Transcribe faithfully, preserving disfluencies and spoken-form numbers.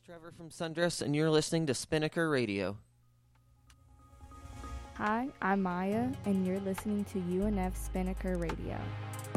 Trevor from Sundress, and you're listening to Spinnaker Radio. Hi, I'm Maya, and you're listening to U N F Spinnaker Radio.